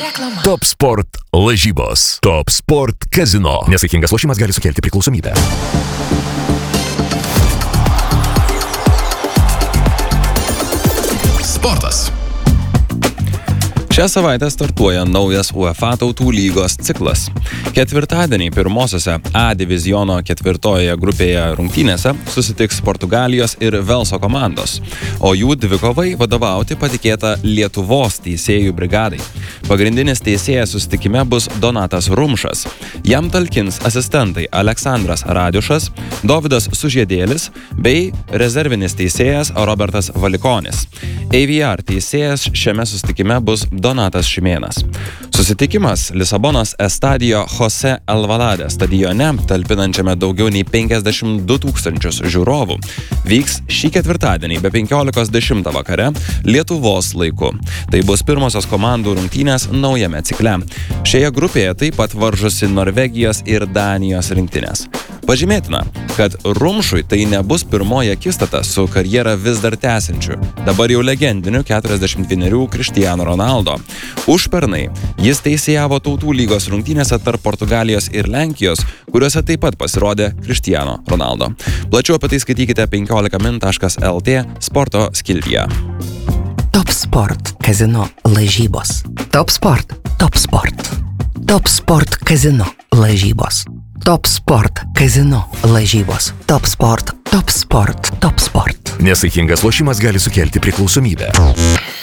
Top Sport lažybos. Top Sport kazino. Nesaikingas lošimas gali sukelti priklausomybę. Sportas. Šią savaitę startuoja naujas UEFA tautų lygos ciklas. Ketvirtadienį pirmosiose A diviziono ketvirtojoje grupėje rungtynėse susitiks Portugalijos ir Velso komandos, o jų dvikovai vadovauti patikėta Lietuvos teisėjų brigadai. Pagrindinis teisėjas susitikime bus Donatas Rumšas. Jam talkins asistentai Aleksandras Radiušas, Dovydas Sužiedėlis bei rezervinis teisėjas Robertas Valikonis. AVR teisėjas šiame susitikime bus Donatas Šimėnas. Susitikimas Lisabonos Estadio Jose Alvalade stadione, talpinančiame daugiau nei 52 000 žiūrovų, vyks šį ketvirtadienį be 15:10 vakare Lietuvos laiku. Tai bus pirmosios komandų rungtynės naujame cikle. Šioje grupėje taip pat varžosi Norvegijos ir Danijos rinktinės. Pažymėtina, kad Rumšui tai nebus pirmoji akistata su karjerą vis dar tęsiančiu, dabar jau legendiniu 41 Cristiano Ronaldo. Užpernai jis teisėjavo tautų lygos rungtynėse tarp Portugalijos ir Lenkijos, kuriuose taip pat pasirodė Cristiano Ronaldo. Plačiau apie tai skaitykite 15min.lt sporto skiltyje. Top Sport kazino lažybos. Top Sport. Top Sport. Top Sport kazino lažybos. Top Sport kazino lažybos. Top Sport. Top Sport. Top Sport. Nesaikingas lošimas gali sukelti priklausomybę.